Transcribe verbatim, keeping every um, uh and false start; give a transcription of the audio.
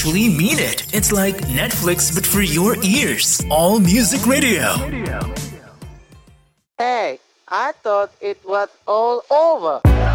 actually mean it. It's like Netflix but for your ears. All Music Radio. Hey, I thought it was all over.